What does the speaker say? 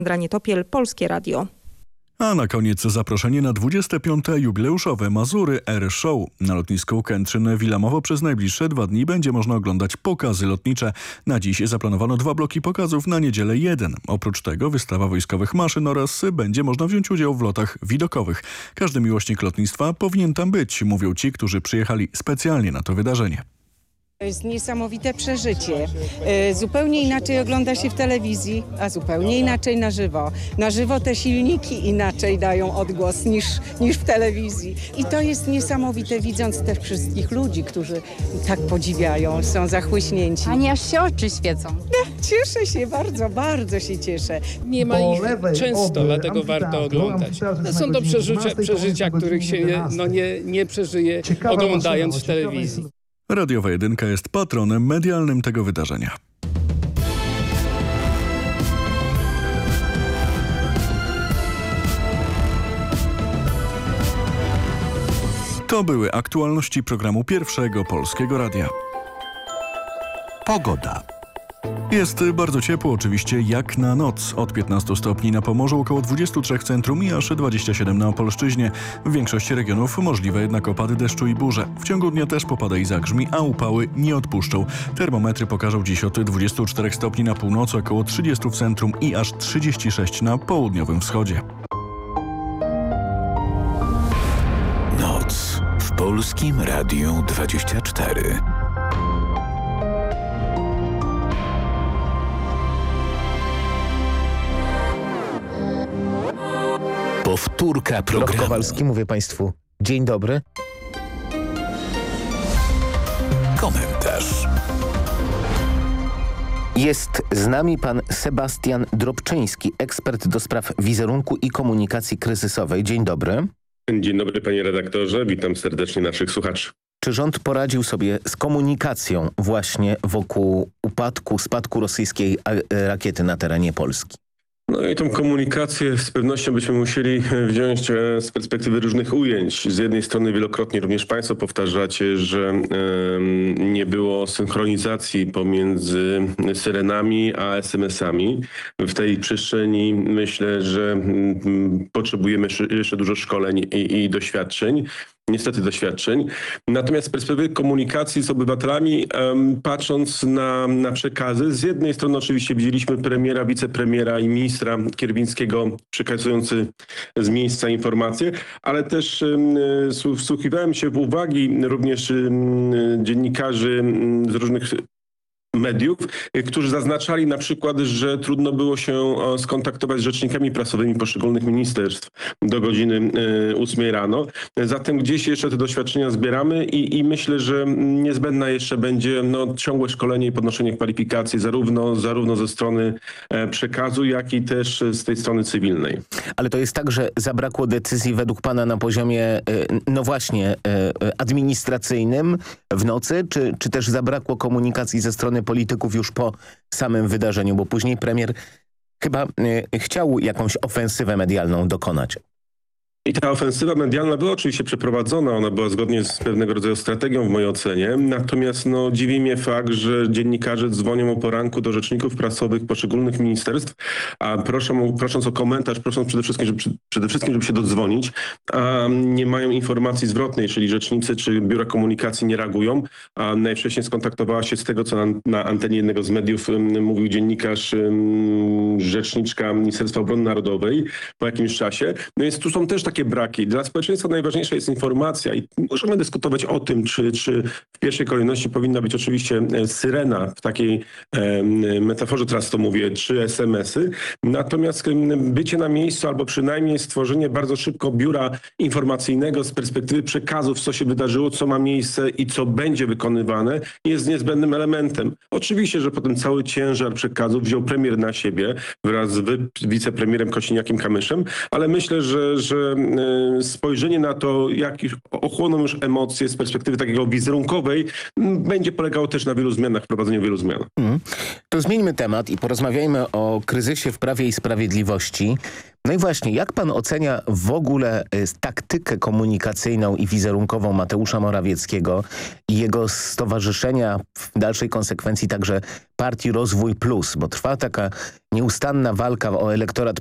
Aleksandra Nietopiel, Polskie Radio. A na koniec zaproszenie na 25. jubileuszowe Mazury Air Show. Na lotnisku Kętrzyn-Wilamowo przez najbliższe 2 dni będzie można oglądać pokazy lotnicze. Na dziś zaplanowano 2 bloki pokazów, na niedzielę 1. Oprócz tego wystawa wojskowych maszyn oraz będzie można wziąć udział w lotach widokowych. Każdy miłośnik lotnictwa powinien tam być, mówią ci, którzy przyjechali specjalnie na to wydarzenie. To jest niesamowite przeżycie. Zupełnie inaczej ogląda się w telewizji, a zupełnie inaczej na żywo. Na żywo te silniki inaczej dają odgłos niż w telewizji. I to jest niesamowite, widząc też wszystkich ludzi, którzy tak podziwiają, są zachłyśnięci. Ani aż się oczy świecą. Cieszę się bardzo, bardzo się cieszę. Nie ma ich często, dlatego warto oglądać. Są to przeżycia, których się nie przeżyje oglądając w telewizji. Radiowa Jedynka jest patronem medialnym tego wydarzenia. To były aktualności programu Pierwszego Polskiego Radia. Pogoda. Jest bardzo ciepło, oczywiście jak na noc. Od 15 stopni na Pomorzu, około 23 w centrum i aż 27 na Opolszczyźnie. W większości regionów możliwe jednak opady deszczu i burze. W ciągu dnia też popada i zagrzmi, a upały nie odpuszczą. Termometry pokażą dziś od 24 stopni na północy, około 30 w centrum i aż 36 na południowym wschodzie. Noc w Polskim Radiu 24. Powtórka programu. Kowalski, mówię Państwu dzień dobry. Komentarz. Jest z nami pan Sebastian Drobczyński, ekspert do spraw wizerunku i komunikacji kryzysowej. Dzień dobry. Dzień dobry panie redaktorze, witam serdecznie naszych słuchaczy. Czy rząd poradził sobie z komunikacją właśnie wokół spadku rosyjskiej rakiety na terenie Polski? No i tą komunikację z pewnością byśmy musieli wziąć z perspektywy różnych ujęć. Z jednej strony wielokrotnie również państwo powtarzacie, że nie było synchronizacji pomiędzy syrenami a SMS-ami. W tej przestrzeni myślę, że potrzebujemy jeszcze dużo szkoleń i doświadczeń. Niestety doświadczeń. Natomiast z perspektywy komunikacji z obywatelami, patrząc na przekazy, z jednej strony oczywiście widzieliśmy premiera, wicepremiera i ministra Kierwińskiego przekazujący z miejsca informacje, ale też wsłuchiwałem się w uwagi również dziennikarzy z różnych mediów, którzy zaznaczali na przykład, że trudno było się skontaktować z rzecznikami prasowymi poszczególnych ministerstw do godziny 8 rano. Zatem gdzieś jeszcze te doświadczenia zbieramy i myślę, że niezbędne jeszcze będzie ciągłe szkolenie i podnoszenie kwalifikacji zarówno ze strony przekazu, jak i też z tej strony cywilnej. Ale to jest tak, że zabrakło decyzji według pana na poziomie, administracyjnym w nocy, czy też zabrakło komunikacji ze strony polityków już po samym wydarzeniu, bo później premier chyba chciał jakąś ofensywę medialną dokonać. I ta ofensywa medialna była oczywiście przeprowadzona, ona była zgodnie z pewnego rodzaju strategią w mojej ocenie, natomiast dziwi mnie fakt, że dziennikarze dzwonią o poranku do rzeczników prasowych poszczególnych ministerstw, a prosząc o komentarz, prosząc przede wszystkim, żeby się dodzwonić, a nie mają informacji zwrotnej, czyli rzecznicy czy biura komunikacji nie reagują, a najwcześniej skontaktowała się z tego, co na antenie jednego z mediów mówił dziennikarz, rzeczniczka Ministerstwa Obrony Narodowej po jakimś czasie. No więc tu są też takie braki. Dla społeczeństwa najważniejsza jest informacja i możemy dyskutować o tym, czy w pierwszej kolejności powinna być oczywiście syrena, w takiej metaforze teraz to mówię, czy SMS-y. Natomiast bycie na miejscu albo przynajmniej stworzenie bardzo szybko biura informacyjnego z perspektywy przekazów, co się wydarzyło, co ma miejsce i co będzie wykonywane, jest niezbędnym elementem. Oczywiście, że potem cały ciężar przekazów wziął premier na siebie wraz z wicepremierem Kosiniakiem-Kamyszem, ale myślę, że spojrzenie na to, jak już ochłoną już emocje z perspektywy takiego wizerunkowej, będzie polegało też na wielu zmianach, wprowadzeniu wielu zmian. To zmieńmy temat i porozmawiajmy o kryzysie w Prawie i Sprawiedliwości. No i właśnie, jak pan ocenia w ogóle taktykę komunikacyjną i wizerunkową Mateusza Morawieckiego i jego stowarzyszenia, w dalszej konsekwencji także partii Rozwój Plus, bo trwa taka nieustanna walka o elektorat